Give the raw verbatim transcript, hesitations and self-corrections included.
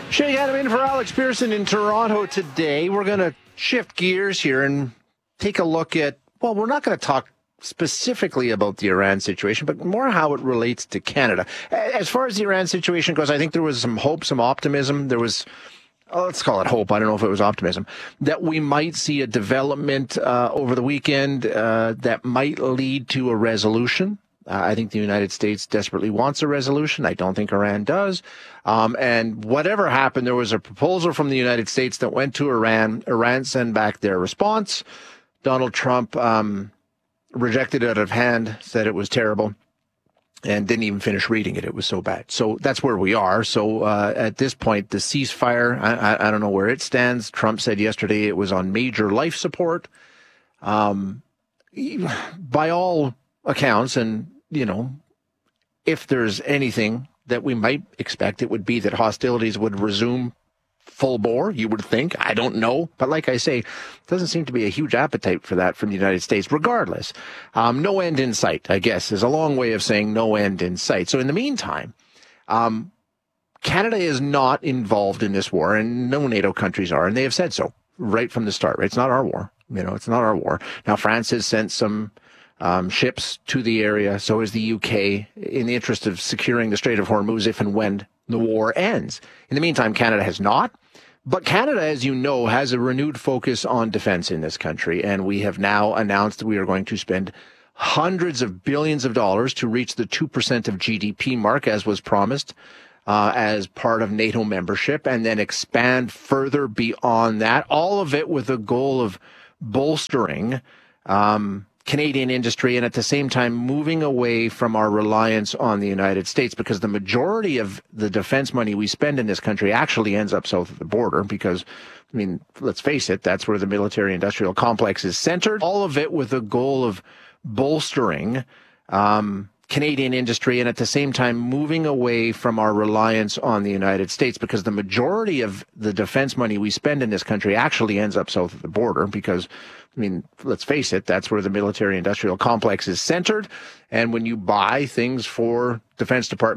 Shay Adam in for Alex Pearson in Toronto today. We're going to shift gears here and take a look at, well, we're not going to talk specifically about the Iran situation, but more how it relates to Canada. As far as the Iran situation goes, I think there was some hope, some optimism. There was, oh, let's call it hope. I don't know if it was optimism, that we might see a development uh, over the weekend uh, that might lead to a resolution. Uh, I think the United States desperately wants a resolution. I don't think Iran does. Um, and whatever happened, there was a proposal from the United States that went to Iran. Iran sent back their response. Donald Trump um, rejected it out of hand, said it was terrible, and didn't even finish reading it. It was so bad. So that's where we are. So uh, at this point, the ceasefire, I, I, I don't know where it stands. Trump said yesterday it was on major life support. Um, by all accounts, and you know, if there's anything that we might expect, it would be that hostilities would resume full bore, you would think. I don't know. But like I say, doesn't seem to be a huge appetite for that from the United States. Regardless, um, no end in sight, I guess, is a long way of saying no end in sight. So in the meantime, um, Canada is not involved in this war, and no NATO countries are, and they have said so right from the start. Right? It's not our war. You know, it's not our war. Now, France has sent some Um, ships to the area. So is the U K, in the interest of securing the Strait of Hormuz if and when the war ends. In the meantime, Canada has not. But Canada, as you know, has a renewed focus on defense in this country. And we have now announced that we are going to spend hundreds of billions of dollars to reach the two percent of G D P mark, as was promised, uh, as part of NATO membership, and then expand further beyond that. All of it with the goal of bolstering um Canadian industry, and at the same time moving away from our reliance on the United States, because the majority of the defense money we spend in this country actually ends up south of the border because, I mean, let's face it, that's where the military-industrial complex is centered. All of it with the goal of bolstering um, Canadian industry, and at the same time moving away from our reliance on the United States, because the majority of the defense money we spend in this country actually ends up south of the border because, I mean, let's face it, that's where the military-industrial complex is centered. And when you buy things for Defense Department